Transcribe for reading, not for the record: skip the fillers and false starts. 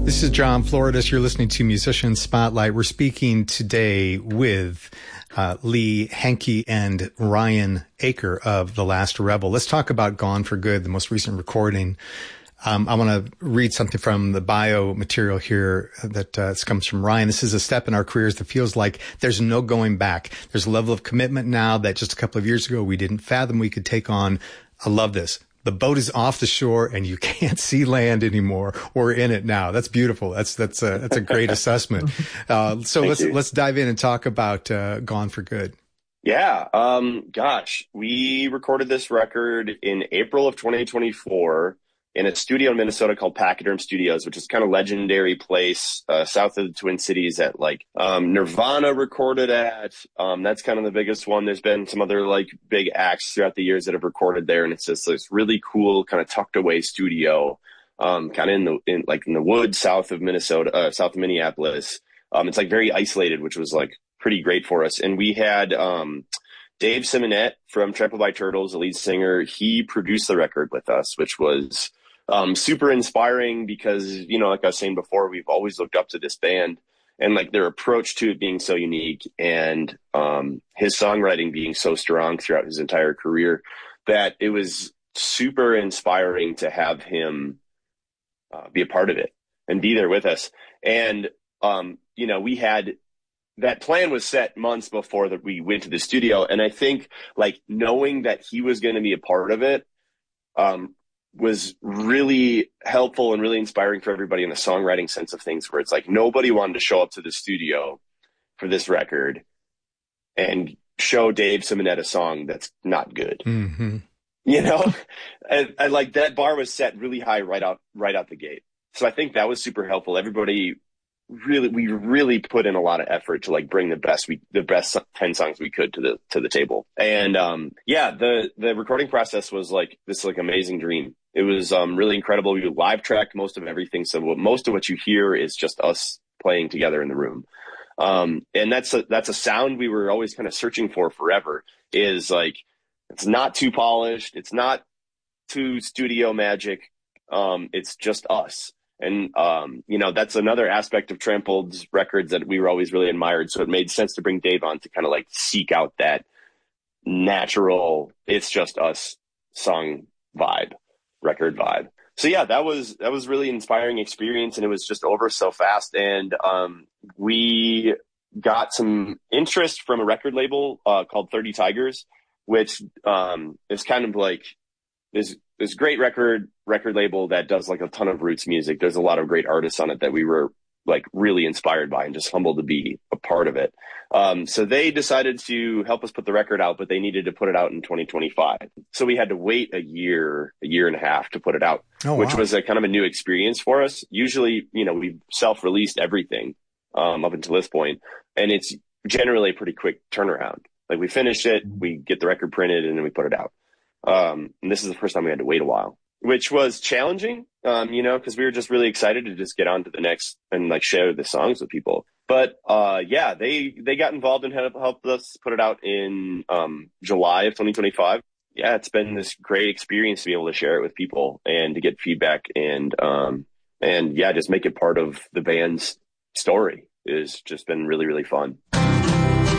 This is John Floridas. You're listening to Musician Spotlight. We're speaking today with Lee Henke and Ryan Aker of The Last Rebel. Let's talk about Gone for Good, the most recent recording. I want to read something from the bio material here that comes from Ryan. This is a step in our careers that feels like there's no going back. There's a level of commitment now that just a couple of years ago we didn't fathom we could take on. I love this. The boat is off the shore and you can't see land anymore. We're in it now. That's beautiful. That's a great assessment. So let's dive in and talk about Gone for Good. Yeah. We recorded this record in April of 2024 in a studio in Minnesota called Pachyderm Studios, which is kind of legendary place south of the Twin Cities that Nirvana recorded at. That's kind of the biggest one. There's been some other big acts throughout the years that have recorded there, and it's just this really cool kind of tucked away studio, kind of in the woods south of Minnesota, south of Minneapolis. It's very isolated, which was pretty great for us. And we had Dave Simonette from Trampled by Turtles, the lead singer. He produced the record with us, which was super inspiring because, like I was saying before, we've always looked up to this band and their approach to it being so unique and his songwriting being so strong throughout his entire career that it was super inspiring to have him be a part of it and be there with us. And, we had that plan was set months before that we went to the studio. And I think knowing that he was going to be a part of it was really helpful and really inspiring for everybody in the songwriting sense of things, where it's nobody wanted to show up to the studio for this record and show Dave Simonette a song that's not good. Mm-hmm. And that bar was set really high right out the gate. So I think that was super helpful. Everybody we really put in a lot of effort to bring the best 10 songs we could to the table. And the recording process was this amazing dream. It was really incredible. We live tracked most of everything, so most of what you hear is just us playing together in the room. And that's a sound we were always kind of searching for forever. Is it's not too polished, it's not too studio magic. It's just us. And, that's another aspect of Trampled's records that we were always really admired. So it made sense to bring Dave on to kind of seek out that natural, it's just us record vibe. So yeah, that was really inspiring experience, and it was just over so fast. And, we got some interest from a record label, called 30 Tigers, which, is kind of this great record label that does a ton of roots music. There's a lot of great artists on it that we were really inspired by and just humbled to be a part of it. So they decided to help us put the record out, but they needed to put it out in 2025. So we had to wait a year and a half to put it out, which was a kind of a new experience for us. Usually, we self-released everything, up until this point, and it's generally a pretty quick turnaround. We finish it, we get the record printed, and then we put it out. And this is the first time we had to wait a while, which was challenging, because we were just really excited to just get on to the next and share the songs with people. But, they got involved and helped us put it out in, July of 2025. Yeah, it's been this great experience to be able to share it with people and to get feedback and just make it part of the band's story. It's just been really, really fun.